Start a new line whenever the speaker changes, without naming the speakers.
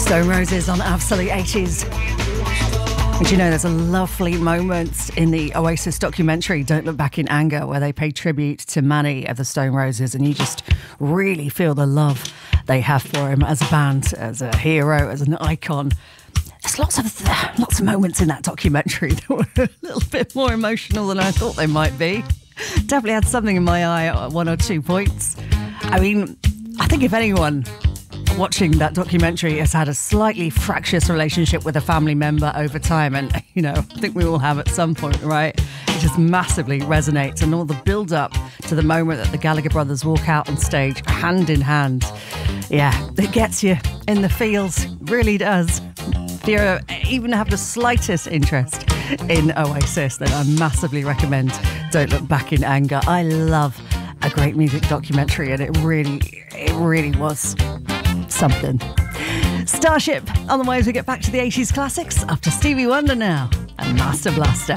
Stone Roses on Absolute 80s. And you know, there's a lovely moment in the Oasis documentary, Don't Look Back in Anger, where they pay tribute to Manny of the Stone Roses, and you just really feel the love they have for him as a band, as a hero, as an icon. There's lots of moments in that documentary that were a little bit more emotional than I thought they might be. Definitely had something in my eye at one or 2 points. I mean, I think if anyone watching that documentary has had a slightly fractious relationship with a family member over time, and you know, I think we all have at some point, right? It just massively resonates, and all the build up to the moment that the Gallagher brothers walk out on stage hand in hand, yeah, it gets you in the feels, really does. If you even have the slightest interest in Oasis, then I massively recommend Don't Look Back in Anger. I love a great music documentary, and it really was something. Starship on the way as we get back to the 80s classics after Stevie Wonder now and Master Blaster.